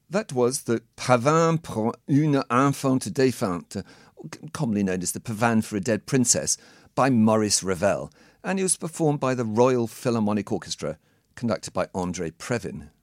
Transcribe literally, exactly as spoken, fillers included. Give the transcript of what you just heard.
That was the Pavane pour une enfant défunte, commonly known as the Pavane for a Dead Princess, by Maurice Ravel, and it was performed by the Royal Philharmonic Orchestra, conducted by André Previn.